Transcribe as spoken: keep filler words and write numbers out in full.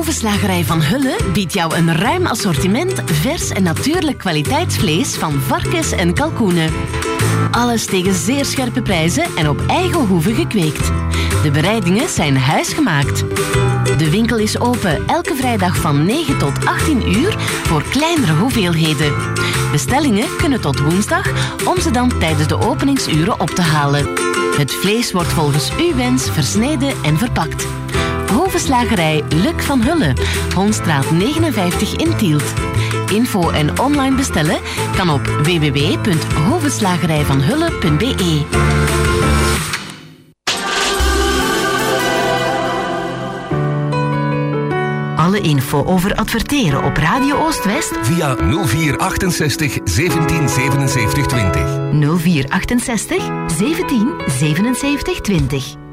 Hovenslagerij Van Hulle biedt jou een ruim assortiment vers en natuurlijk kwaliteitsvlees van varkens en kalkoenen. Alles tegen zeer scherpe prijzen en op eigen hoeve gekweekt. De bereidingen zijn huisgemaakt. De winkel is open elke vrijdag van negen tot achttien uur voor kleinere hoeveelheden. Bestellingen kunnen tot woensdag om ze dan tijdens de openingsuren op te halen. Het vlees wordt volgens uw wens versneden en verpakt. Hovenslagerij Luc van Hulle, Honstraat negenenvijftig in Tielt. Info en online bestellen kan op w w w punt hovenslagerijvanhulle punt b e. Alle info over adverteren op Radio Oost-West via nul vier achtenzestig zeventien zevenenzeventig twintig. nul vier achtenzestig zeventien zevenenzeventig twintig.